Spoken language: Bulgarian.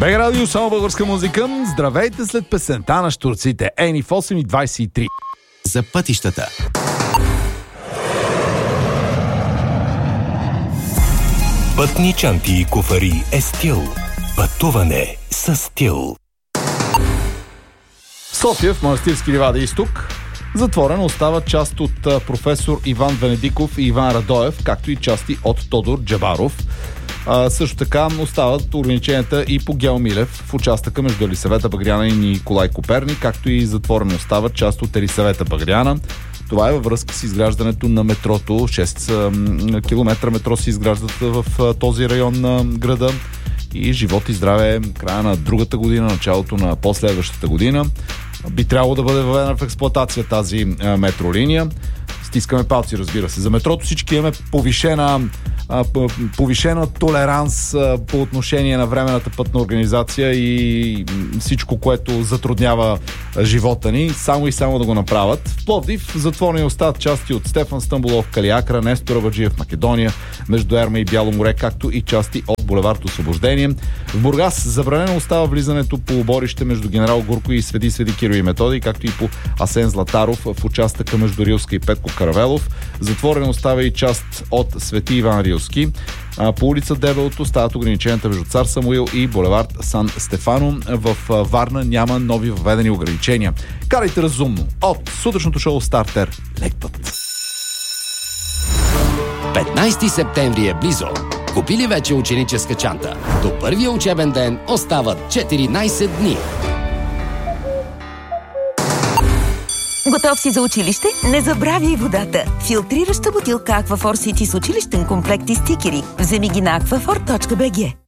БГ Радио, само българска музика. Здравейте след песента на щурците. Ени в 8:23. За пътищата. Пътни чанти и куфари е стил. Пътуване с стил. София, в Манастирски ливади изток, затворена остава част от професор Иван Венедиков и Иван Радоев, както и части от Тодор Джабаров. Също така остават ограниченията и по Гео Милев в участъка между Елисавета Багряна и Николай Коперник, както и затворена остава част от Елисавета Багряна. Това е във връзка с изграждането на метрото. 6 км метро се изграждат в този район на града. И живот и здраве, края на другата година, началото на последващата година би трябвало да бъде въведена в експлоатация тази метролиния. Стискаме палци, разбира се. За метрото всички имаме повишена толеранс по отношение на временната пътна организация и всичко, което затруднява живота ни, само и само да го направят. В Пловдив затворени остават части от Стефан Стамболов, Калиакра, Нестор Абаджиев, Македония, между Ерма и Бяло море, както и части от булевард Освобождение. В Бургас забранено остава влизането по оборище между Генерал Гурко и Сведи Киро и Методий, както и по Асен Златаров в участъка между Рилска и Петко Каравелов. Затворено остава и част от Свети Иван Рилски. По улица Дебелото стават ограниченията между Цар Самуил и булевард Сан Стефано. В Варна няма нови въведени ограничения. Карайте разумно от сутрешното шоу Стартер. Лек път! 15 септември е близо. Купили вече ученическа чанта? До първия учебен ден остават 14 дни. Готов си за училище? Не забравяй водата! Филтрираща бутилка Aquafor City с училищен комплект и стикери. Вземи ги на aquafor.bg.